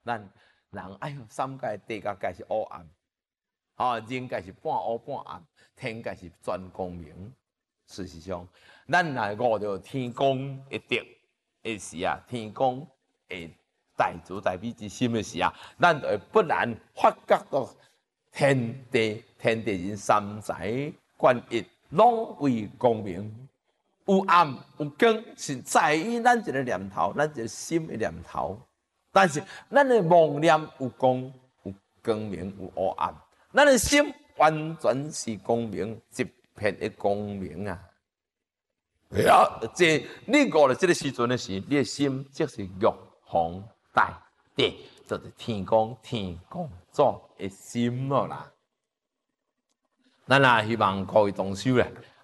咱人哎呦，三界地界界是黑暗，人界是半黑半暗，天界是全光明。事实上，咱若悟着天公一定的时啊，天公会大慈大悲之心的时啊，咱就会不然发觉到天地人三才观一，拢为光明。有暗有光，是在于咱一个念头，咱一个心的念头。但是咱的妄念有光有光明，有黑暗。咱的心完全是光明，一片的光明啊！你悟了这个时阵的时，你的心即是玉皇大帝，就是天公祖的心了啦。咱也希望各位同修咧。